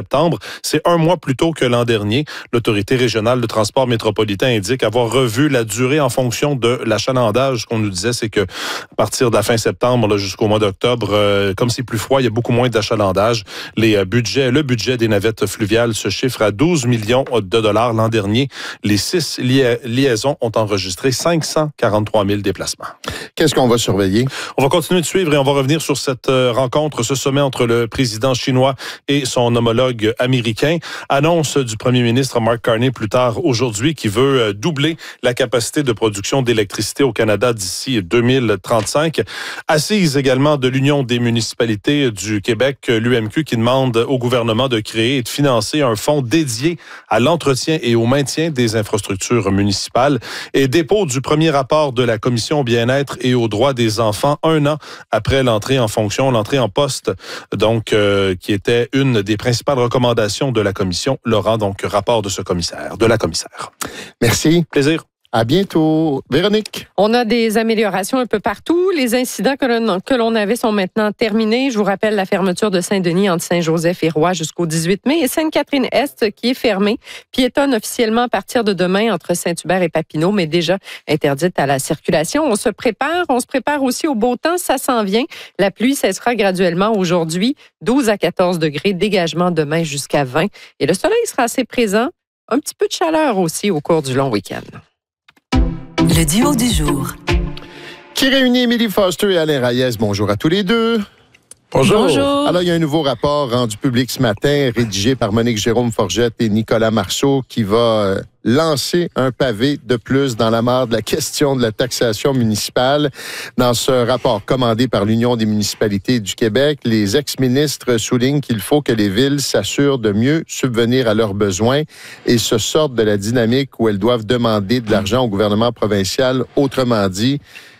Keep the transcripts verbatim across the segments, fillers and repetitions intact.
septembre. C'est un mois plus tôt que l'an dernier. L'Autorité régionale de transport métropolitain indique avoir revu la durée en fonction de l'achalandage. Ce qu'on nous disait, c'est que à partir de la fin septembre là, jusqu'au mois d'octobre, euh, comme c'est plus froid, il y a beaucoup moins d'achalandage. Les euh, budgets, le budget des navettes fluviales se chiffre à douze millions de dollars l'an dernier. Les six lia- liaisons ont enregistré cinq cent quarante-trois mille déplacements. Qu'est-ce qu'on va surveiller? On va continuer de suivre et on va revenir sur cette euh, rencontre, ce sommet entre le président chinois et son homologue américain. Annonce du premier ministre Mark Carney plus tard aujourd'hui qui veut euh, doubler la capacité de production d'électricité au Canada d'ici deux mille trente-cinq. Assise également de l'Union des municipalités du Québec, l'U M Q, qui demande au gouvernement de créer et de financer un fonds dédié à l'entretien et au maintien des infrastructures municipales. Et dépôt du premier rapport de la Commission bien-être et aux droits des enfants un an après l'entrée en fonction, l'entrée en poste, donc euh, qui était une des principales recommandations de la Commission. Laurent, donc rapport de ce commissaire, de la commissaire. Merci. Plaisir. À bientôt. Véronique. On a des améliorations un peu partout. Les incidents que l'on, que l'on avait sont maintenant terminés. Je vous rappelle la fermeture de Saint-Denis entre Saint-Joseph et Roy jusqu'au dix-huit mai et Sainte-Catherine-Est qui est fermée, piétonne officiellement à partir de demain entre Saint-Hubert et Papineau, mais déjà interdite à la circulation. On se prépare. On se prépare aussi au beau temps. Ça s'en vient. La pluie cessera graduellement aujourd'hui. douze à quatorze degrés, dégagement demain jusqu'à vingt. Et le soleil sera assez présent. Un petit peu de chaleur aussi au cours du long week-end. Le duo du jour. Qui réunit Émilie Foster et Alain Reyes. Bonjour à tous les deux. Bonjour. Bonjour. Alors, il y a un nouveau rapport rendu public ce matin, rédigé par Monique Jérôme Forgette et Nicolas Marceau, qui va euh, lancer un pavé de plus dans la mare de la question de la taxation municipale. Dans ce rapport commandé par l'Union des municipalités du Québec, les ex-ministres soulignent qu'il faut que les villes s'assurent de mieux subvenir à leurs besoins et se sortent de la dynamique où elles doivent demander de l'argent au gouvernement provincial. Autrement dit,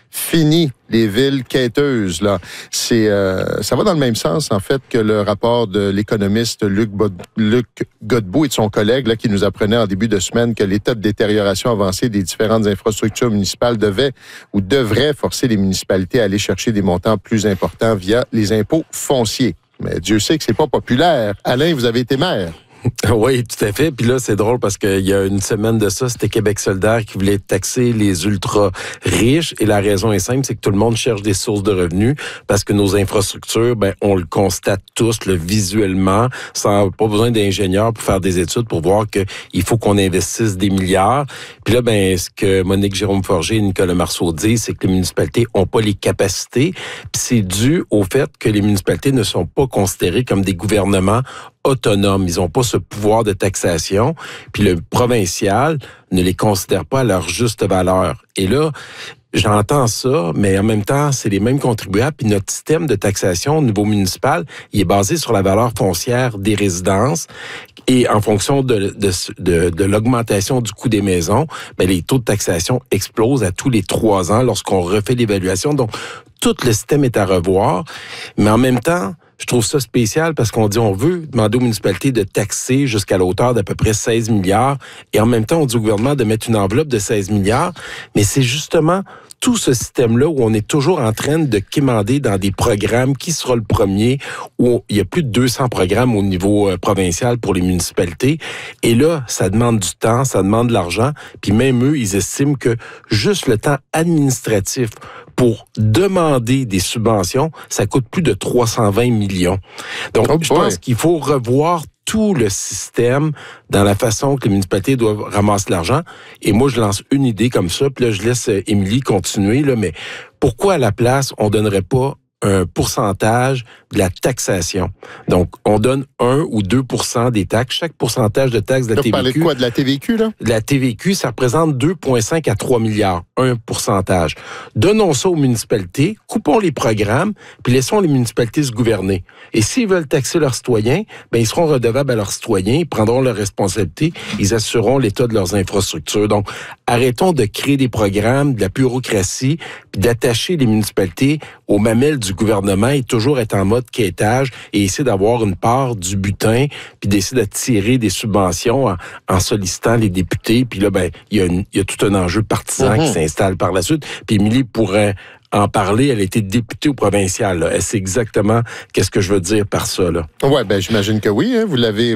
fini les villes quêteuses. Là. C'est, euh, ça va dans le même sens, en fait, que le rapport de l'économiste Luc, Bod- Luc Godbout et de son collègue là, qui nous apprenait en début de semaine que l'état de détérioration avancée des différentes infrastructures municipales devait ou devrait forcer les municipalités à aller chercher des montants plus importants via les impôts fonciers. Mais Dieu sait que c'est pas populaire. Alain, vous avez été maire. Oui, tout à fait. Puis là, c'est drôle parce qu'il y a une semaine de ça, c'était Québec solidaire qui voulait taxer les ultra riches. Et la raison est simple, c'est que tout le monde cherche des sources de revenus parce que nos infrastructures, ben, on le constate tous, le visuellement, sans pas besoin d'ingénieurs pour faire des études pour voir que il faut qu'on investisse des milliards. Puis là, ben, ce que Monique Jérôme Forger et Nicolas Marceau disent, c'est que les municipalités ont pas les capacités. Puis c'est dû au fait que les municipalités ne sont pas considérées comme des gouvernements autonomes. Ils n'ont pas ce pouvoir de taxation. Puis le provincial ne les considère pas à leur juste valeur. Et là, j'entends ça, mais en même temps, c'est les mêmes contribuables. Puis notre système de taxation au niveau municipal, il est basé sur la valeur foncière des résidences. Et en fonction de, de, de, de l'augmentation du coût des maisons, ben les taux de taxation explosent à tous les trois ans lorsqu'on refait l'évaluation. Donc, tout le système est à revoir. Mais en même temps, je trouve ça spécial parce qu'on dit on veut demander aux municipalités de taxer jusqu'à la hauteur d'à peu près seize milliards et en même temps, on dit au gouvernement de mettre une enveloppe de seize milliards. Mais c'est justement tout ce système-là où on est toujours en train de quémander dans des programmes qui sera le premier, où il y a plus de deux cents programmes au niveau euh, provincial pour les municipalités. Et là, ça demande du temps, ça demande de l'argent. Puis même eux, ils estiment que juste le temps administratif pour demander des subventions, ça coûte plus de trois cent vingt millions. Donc, oh je pense qu'il faut revoir tout le système dans la façon que les municipalités doivent ramasser l'argent. Et moi, je lance une idée comme ça, puis là, je laisse Émilie continuer, là, mais pourquoi à la place, on donnerait pas un pourcentage de la taxation. Donc, on donne un ou deux pour cent des taxes. Chaque pourcentage de taxes de la T V Q... Vous parlez de quoi, de la T V Q, là? De la T V Q, ça représente deux virgule cinq à trois milliards, un pourcentage. Donnons ça aux municipalités, coupons les programmes, puis laissons les municipalités se gouverner. Et s'ils veulent taxer leurs citoyens, ben ils seront redevables à leurs citoyens, ils prendront leurs responsabilités, ils assureront l'état de leurs infrastructures. Donc, arrêtons de créer des programmes, de la bureaucratie, puis d'attacher les municipalités aux mamelles du gouvernement et toujours être en mode quêtage et essayer d'avoir une part du butin, puis d'essayer de tirer des subventions en, en sollicitant les députés. Puis là, ben, il y a une, il y a tout un enjeu partisan mm-hmm. qui s'installe par la suite. Puis Émilie pourrait en parler. Elle a été députée au provincial. Là. Elle sait exactement qu'est-ce que je veux dire par ça. Là. Ouais, ben j'imagine que oui. Hein, vous l'avez.